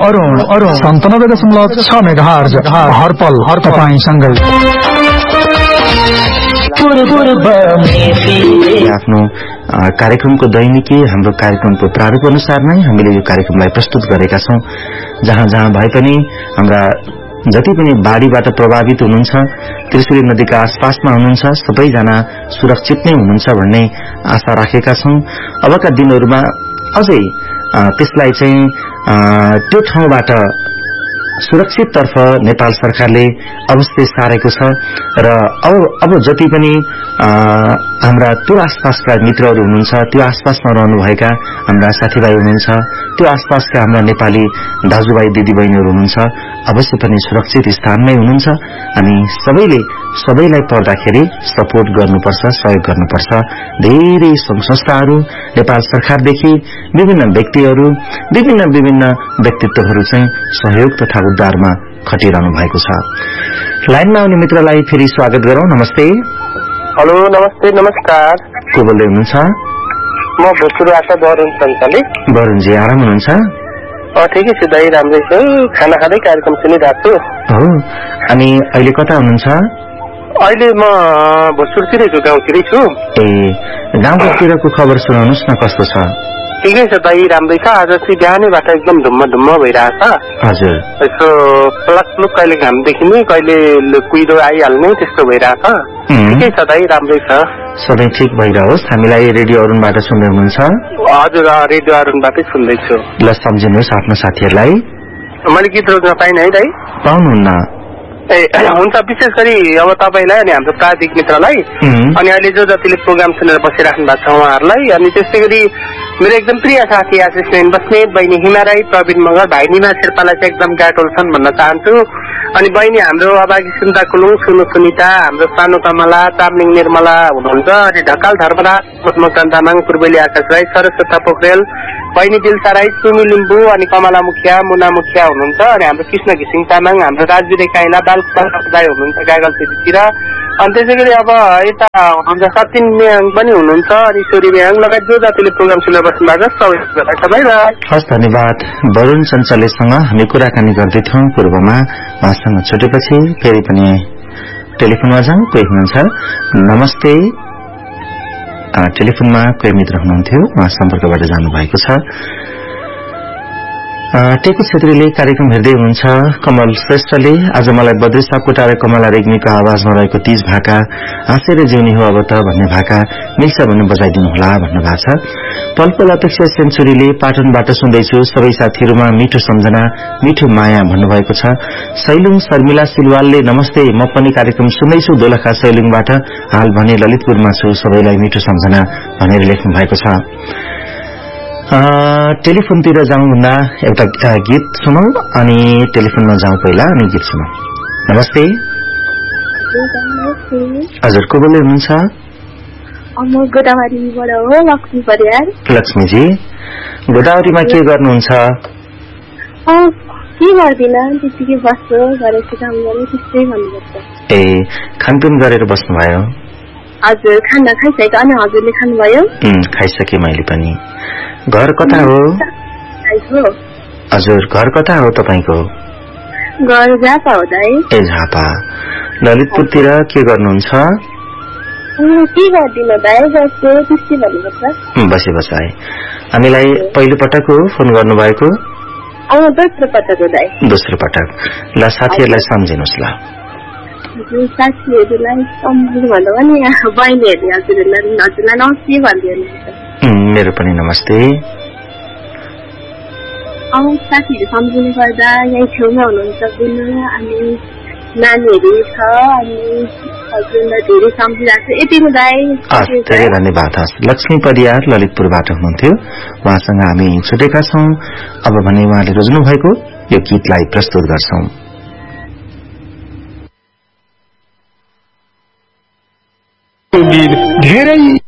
Arun 97.6 megahertz हरपल तपाईसँगै। आफ्नो कार्यक्रमको दैनिकी हाम्रो कार्यक्रमको प्रारूप अनुसार नै हामीले यो कार्यक्रमलाई प्रस्तुत गरेका छौं। जहाँ जहाँ भए पनि हाम्रा जति पनि बाढीबाट प्रभावित हुनुहुन्छ, त्रिशुली नदीका आसपासमा हुनुहुन्छ, सबैजना सुरक्षित नै हुनुहुन्छ भन्ने आशा राखेका छौं। अबका दिनहरूमा अझै त्यसलाई चाहिँ त्यो ठाउँबाट सुरक्षित तर्फ नेपाल सरकारले अवश्य सारेको छ र अब जति पनि हाम्रा त्यो आसपासका मित्रहरू हुनुहुन्छ, त्यो आसपासमा रहनुभएका हाम्रा साथीभाइ हुनुहुन्छ, त्यो आसपासका हाम्रा नेपाली दाजुभाइ दिदीबहिनीहरू हुनुहुन्छ, अवश्य पनि सुरक्षित स्थानमै हुनुहुन्छ। हामी सबैलाई पर्दाखेरि सपोर्ट गर्नुपर्छ, सहयोग गर्नुपर्छ। धेरै संस्थाहरू, नेपाल सरकारदेखि विभिन्न व्यक्तिहरू, विभिन्न व्यक्तित्वहरू चाहिँ सहयोग तथा उद्धारमा खटिरहनु भएको छ। लाइनमा आउने मित्रलाई फेरि स्वागत गरौं। नमस्ते। हेलो, नमस्ते, नमस्कार। को बोल्दै हुनुहुन्छ? म भोजपुरबाट वरुण सञ्चाली। वरुणजी आराम हुनुहुन्छ? ठिकै छु दाइ, राम्रै छु। खाना खाँदै कार्यक्रम सुनिरहेको छु। हो, अनि अहिले कता हुनुहुन्छ? अहिले म भोजपुरतिरै छु, गाउँतिरै छु। ए, गाउँतिरको खबर सुनाउनुस् न, कस्तो छ? ठिकै छ दाइ, राम्रै छ। आज चाहिँ बिहानैबाट एकदम धुम्म भइरहेछ। हजुर। यसो प्लक कहिले घाम देखिने, कहिले कुहिरो आइहाल्ने, त्यस्तो भइरहेछ। ठिकै छ दाइ, राम्रै छ। सधैँ ठिक भइरहोस्। हामीलाई रेडियो अरुणबाट सुन्दै हुनुहुन्छ? हजुर, रेडियो अरुणबाटै सुन्दैछु। ल, सम्झिनुहोस् आफ्नो साथीहरूलाई। मैले गीत रोज्न पाइनँ है दाइ? पाउनुहुन्न। ए, हुन्छ। विशेष गरी अब तपाईलाई अनि हाम्रो प्राविधिक मित्रलाई अनि अहिले जो जतिले प्रोग्राम सुनेर बसिराख्नु भएको छ उहाँहरूलाई, अनि त्यस्तै गरी मेरो एकदम प्रिय साथी आशिष बस्नेत, बहिनी हिमा राई, प्रवीण मगर, भाइ निमा शेर्पालाई चाहिँ एकदम गाटोल्छन् भन्न चाहन्छु। अनि बहिनी हाम्रो अभागी सुन्दा कुलुङ, सुनु सुनिता, हाम्रो सानो कमला, चामलिङ निर्मला हुनुहुन्छ, अनि ढकाल धर्मराज, पद्मकान्त तामाङ, पूर्वेली आकाश राई, सरस्वता पोखरेल, बहिनी दिलसा राई, सुमी लिम्बू, अनि कमला मुखिया, मुना मुखिया हुनुहुन्छ, अनि हाम्रो कृष्ण घिसिङ तामाङ, हाम्रो राजवीर काइला, बालकुमार हुनुहुन्छ गागलतिर। अनि त्यसै गरी अब यता हुनुहुन्छ सचिन म्याङ पनि हुनुहुन्छ, अनि ईश्वरी म्याङ लगायत जो जातिले प्रोग्राम सुनेर बस्नु भएको छ। हस्, धन्यवाद। वरुण चञ्चलेसँग हामी कुराकानी गर्दैथ्यौं पूर्वमा। उहाँसँग छुटेपछि फेरि पनि टेलिफोनमा जाउँ। कोही हुनुहुन्छ? नमस्ते। टेलिफोनमा कोही मित्र हुनुहुन्थ्यो, उहाँ सम्पर्कबाट जानुभएको छ। टेकु छेत्रीले कार्यक्रम हेर्दै हुनुहुन्छ। कमल श्रेष्ठले आज मलाई बद्री सापकोटा र कमला रेग्मीको आवाजमा रहेको तीज भाका हाँसेर जिउने हो अब त भन्ने भाका मिल्छ भने बजाइदिनु होला भन्नुभएको छ। पलपल अपेक्षा सेन्चुरीले पाटनबाट सुन्दैछु, सबै साथीहरूमा मिठो सम्झना, मिठो माया भन्नुभएको छ। सैलुङ शर्मिला सिलवालले नमस्ते, म पनि कार्यक्रम सुन्दैछु दोलखा सैलुङबाट, हाल भने ललितपुरमा छु, सबैलाई मिठो सम्झना भनेर लेख्नु भएको छ। टेलिफोनतिर जाउँदा एउटा गीत सुनौ, अनि टेलिफोनमा जाउँ पहिला अनि गीत सुनौ। नमस्ते। हजुर, को बोल्दै हुनुहुन्छ? गोदावरीबाट हो, लक्ष्मी परियार। लक्ष्मीजी, गोदावरीमा के गर्नुहुन्छ? के गर्दिन, त्यतिकै बस्छु, घरको काम गर्नु, त्यस्तै भन्नुपर्छ। ए, खानपिन गरेर बस्नुभयो? हजुर, खाना खाइसकेको। अनि हजुरले खानुभयो? खाइसके मैले पनि। घर कता हो? हजुर, घर कता हो तपाईँको? घर झापा हो दाइ। ए, झापा। ललितपुरतिर के गर्नुहुन्छ? के गर्दिन दाइ, बस्छु, त्यस्तै भन्नुपर्छ। बसे बसाए। हामीलाई पहिलो पटक हो फोन गर्नुभएको? दोस्रो पटक हो दाइ। दोस्रो पटक। ल, साथीहरूलाई सम्झिनुहोस् ल। साथीहरूलाई सम्झिनु भन्दा पनि बहिनीहरूले हजुरलाई नमस्ते भनिदिनु। मेरो पनि नमस्ते। साथीहरू सम्झिनु पर्दा यहीँ छेउमा हुनुहुन्छ अनि नानीहरू छ, अनि हजुरलाई धेरै सम्झिरहेको छु। यति दाइ, धेरै धन्यवाद। लक्ष्मी परियार ललितपुरबाट हुनुहुन्थ्यो, उहाँसँग हामी छुटेका छौं। अब भने उहाँले रोज्नु भएको यो गीतलाई प्रस्तुत गर्छौं। धेरै